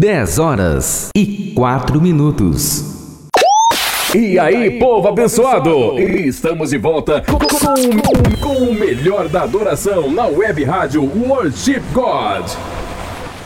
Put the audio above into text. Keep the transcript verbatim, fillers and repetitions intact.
dez horas e quatro minutos. E aí, povo abençoado! Estamos de volta com, com, com o melhor da adoração na web rádio Worship God.